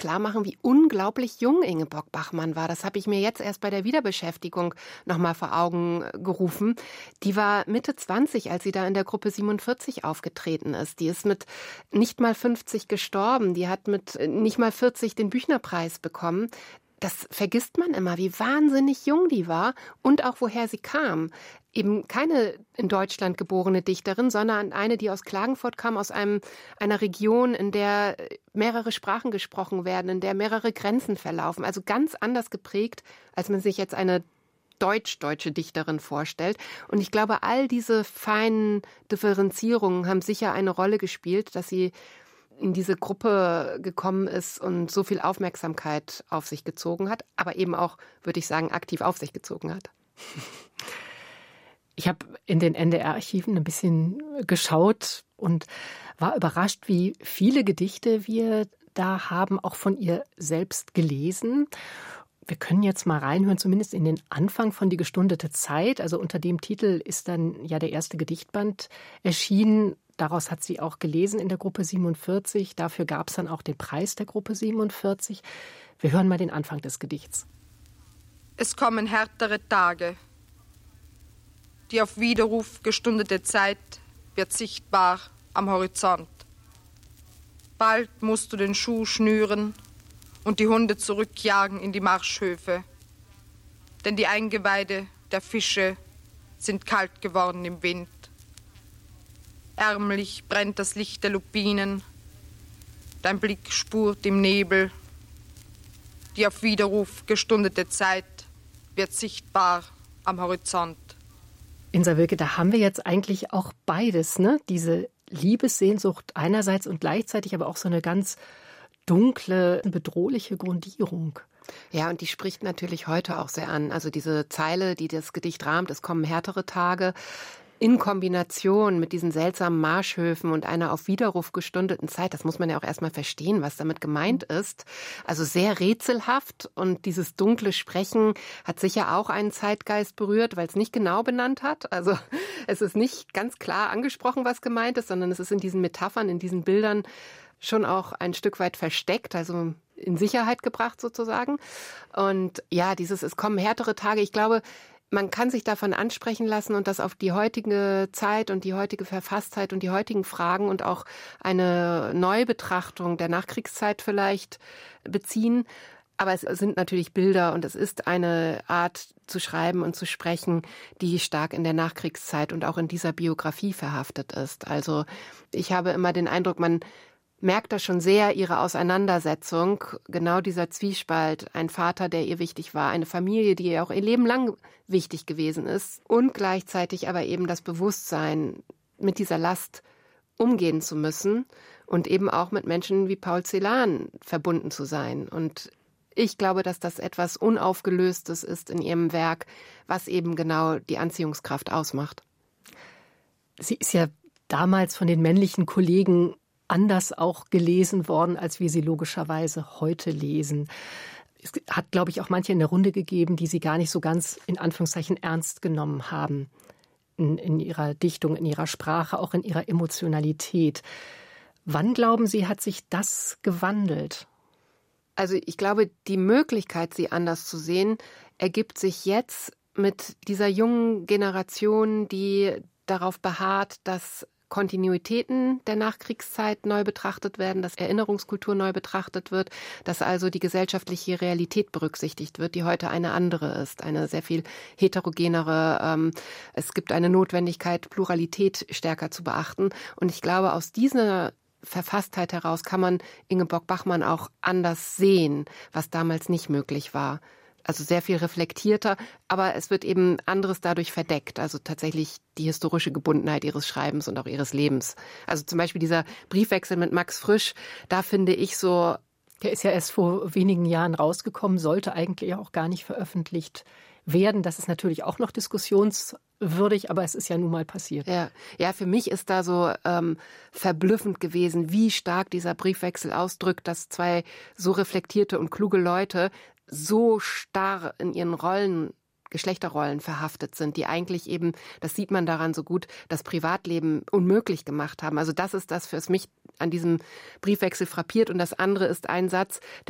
klar machen, wie unglaublich jung Ingeborg Bachmann war. Das habe ich mir jetzt erst bei der Wiederbeschäftigung nochmal vor Augen gerufen. Die war Mitte 20, als sie da in der Gruppe 47 aufgetreten ist. Die ist mit nicht mal 50 gestorben. Die hat mit nicht mal 40 den Büchnerpreis bekommen. Das vergisst man immer, wie wahnsinnig jung die war und auch woher sie kam. Eben keine in Deutschland geborene Dichterin, sondern eine, die aus Klagenfurt kam, aus einer Region, in der mehrere Sprachen gesprochen werden, in der mehrere Grenzen verlaufen. Also ganz anders geprägt, als man sich jetzt eine deutsche Dichterin vorstellt. Und ich glaube, all diese feinen Differenzierungen haben sicher eine Rolle gespielt, dass sie in diese Gruppe gekommen ist und so viel Aufmerksamkeit auf sich gezogen hat, aber eben auch, würde ich sagen, aktiv auf sich gezogen hat. Ich habe in den NDR-Archiven ein bisschen geschaut und war überrascht, wie viele Gedichte wir da haben, auch von ihr selbst gelesen. Wir können jetzt mal reinhören, zumindest in den Anfang von Die gestundete Zeit. Also unter dem Titel ist dann ja der erste Gedichtband erschienen. Daraus hat sie auch gelesen in der Gruppe 47. Dafür gab es dann auch den Preis der Gruppe 47. Wir hören mal den Anfang des Gedichts. Es kommen härtere Tage. Die auf Widerruf gestundete Zeit wird sichtbar am Horizont. Bald musst du den Schuh schnüren und die Hunde zurückjagen in die Marschhöfe. Denn die Eingeweide der Fische sind kalt geworden im Wind. Ärmlich brennt das Licht der Lupinen, dein Blick spurt im Nebel. Die auf Widerruf gestundete Zeit wird sichtbar am Horizont. Insa Wilke, da haben wir jetzt eigentlich auch beides, ne? Diese Liebessehnsucht einerseits und gleichzeitig aber auch so eine ganz dunkle, bedrohliche Grundierung. Ja, und die spricht natürlich heute auch sehr an. Also diese Zeile, die das Gedicht rahmt, es kommen härtere Tage, in Kombination mit diesen seltsamen Marschhöfen und einer auf Widerruf gestundeten Zeit, das muss man ja auch erstmal verstehen, was damit gemeint ist. Also sehr rätselhaft, und dieses dunkle Sprechen hat sicher auch einen Zeitgeist berührt, weil es nicht genau benannt hat. Also es ist nicht ganz klar angesprochen, was gemeint ist, sondern es ist in diesen Metaphern, in diesen Bildern schon auch ein Stück weit versteckt, also in Sicherheit gebracht sozusagen. Und ja, es kommen härtere Tage. Ich glaube, man kann sich davon ansprechen lassen und das auf die heutige Zeit und die heutige Verfasstheit und die heutigen Fragen und auch eine Neubetrachtung der Nachkriegszeit vielleicht beziehen. Aber es sind natürlich Bilder und es ist eine Art zu schreiben und zu sprechen, die stark in der Nachkriegszeit und auch in dieser Biografie verhaftet ist. Also ich habe immer den Eindruck, man merkt da schon sehr ihre Auseinandersetzung, genau dieser Zwiespalt, ein Vater, der ihr wichtig war, eine Familie, die ihr auch ihr Leben lang wichtig gewesen ist, und gleichzeitig aber eben das Bewusstsein, mit dieser Last umgehen zu müssen und eben auch mit Menschen wie Paul Celan verbunden zu sein. Und ich glaube, dass das etwas Unaufgelöstes ist in ihrem Werk, was eben genau die Anziehungskraft ausmacht. Sie ist ja damals von den männlichen Kollegen anders auch gelesen worden, als wir sie logischerweise heute lesen. Es hat, glaube ich, auch manche in der Runde gegeben, die sie gar nicht so ganz in Anführungszeichen ernst genommen haben in ihrer Dichtung, in ihrer Sprache, auch in ihrer Emotionalität. Wann, glauben Sie, hat sich das gewandelt? Also ich glaube, die Möglichkeit, sie anders zu sehen, ergibt sich jetzt mit dieser jungen Generation, die darauf beharrt, dass Kontinuitäten der Nachkriegszeit neu betrachtet werden, dass Erinnerungskultur neu betrachtet wird, dass also die gesellschaftliche Realität berücksichtigt wird, die heute eine andere ist, eine sehr viel heterogenere. Es gibt eine Notwendigkeit, Pluralität stärker zu beachten. Und ich glaube, aus dieser Verfasstheit heraus kann man Ingeborg Bachmann auch anders sehen, was damals nicht möglich war. Also sehr viel reflektierter, aber es wird eben anderes dadurch verdeckt. Also tatsächlich die historische Gebundenheit ihres Schreibens und auch ihres Lebens. Also zum Beispiel dieser Briefwechsel mit Max Frisch, da finde ich so... Der ist ja erst vor wenigen Jahren rausgekommen, sollte eigentlich auch gar nicht veröffentlicht werden. Das ist natürlich auch noch diskussionswürdig, aber es ist ja nun mal passiert. Ja, für mich ist da so verblüffend gewesen, wie stark dieser Briefwechsel ausdrückt, dass zwei so reflektierte und kluge Leute so starr in ihren Geschlechterrollen verhaftet sind, die eigentlich eben, das sieht man daran so gut, das Privatleben unmöglich gemacht haben. Also das ist das, was mich an diesem Briefwechsel frappiert. Und das andere ist ein Satz,